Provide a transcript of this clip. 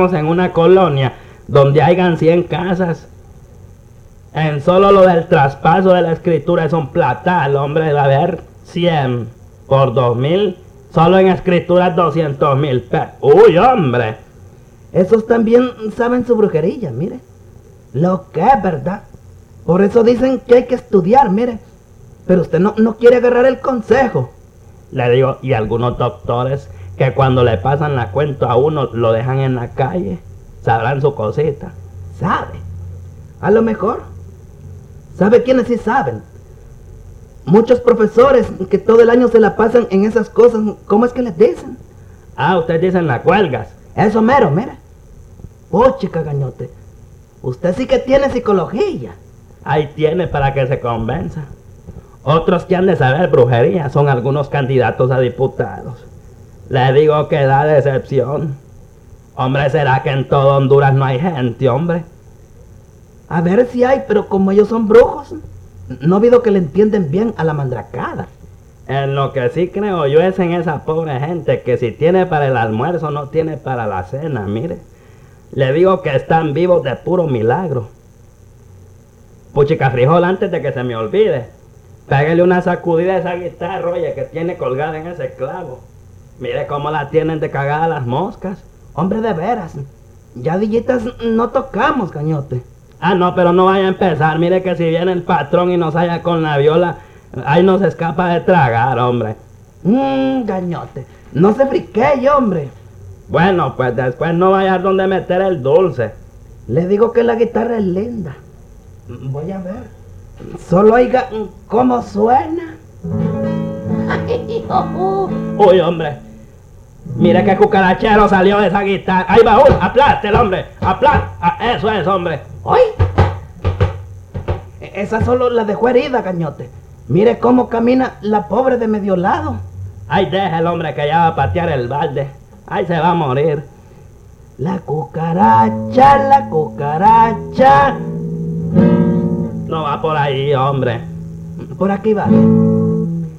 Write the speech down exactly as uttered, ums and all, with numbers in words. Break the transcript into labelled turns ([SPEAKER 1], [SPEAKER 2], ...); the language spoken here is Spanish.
[SPEAKER 1] estamos en una colonia donde hayan cien casas. En solo lo del traspaso de la escritura es un platal, hombre, va a haber cien por dos mil, solo en escrituras doscientos mil pesos. ¡Uy, hombre!
[SPEAKER 2] Esos también saben su brujería, mire. Lo que es verdad. Por eso dicen que hay que estudiar, mire. Pero usted no, no quiere agarrar el consejo.
[SPEAKER 1] Le digo, y algunos doctores que cuando le pasan la cuenta a uno lo dejan en la calle, sabrán su cosita.
[SPEAKER 2] ¿Sabe? A lo mejor. ¿Sabe quiénes sí saben? Muchos profesores que todo el año se la pasan en esas cosas. ¿Cómo es que les dicen?
[SPEAKER 1] Ah, ustedes dicen las cuelgas.
[SPEAKER 2] Eso mero, mire. Oh, chica Gañote, usted sí que tiene psicología.
[SPEAKER 1] Ahí tiene para que se convenza. Otros que han de saber brujería son algunos candidatos a diputados. Le digo que da decepción. Hombre, ¿será que en todo Honduras no hay gente, hombre?
[SPEAKER 2] A ver si hay, pero como ellos son brujos, no ha habido que le entienden bien a la mandracada.
[SPEAKER 1] En lo que sí creo yo es en esa pobre gente que si tiene para el almuerzo no tiene para la cena, mire. Le digo que están vivos de puro milagro. Puchica frijol, antes de que se me olvide, pégale una sacudida a esa guitarra, oye, que tiene colgada en ese clavo. Mire cómo la tienen de cagada las moscas.
[SPEAKER 2] Hombre, de veras, ya dillitas no tocamos, Gañote.
[SPEAKER 1] Ah, no, pero no vaya a empezar. Mire que si viene el patrón y nos halla con la viola, ahí nos escapa de tragar, hombre.
[SPEAKER 2] Mmm, Gañote, no se friquee, hombre.
[SPEAKER 1] Bueno, pues después no vaya a donde meter el dulce.
[SPEAKER 2] Le digo que la guitarra es linda. Voy a ver. Solo oiga cómo suena.
[SPEAKER 1] Uy, hombre. Mire qué cucarachero salió de esa guitarra. ¡Ay, baúl! ¡Aplaste el hombre! ¡Aplaste! Eso es, hombre.
[SPEAKER 2] ¡Ay! Esa solo la dejó herida, Gañote. Mire cómo camina la pobre de medio lado.
[SPEAKER 1] Ay, deja el hombre que ya va a patear el balde. Ay, se va a morir.
[SPEAKER 2] La cucaracha, la cucaracha.
[SPEAKER 1] No va por ahí, hombre.
[SPEAKER 2] Por aquí va.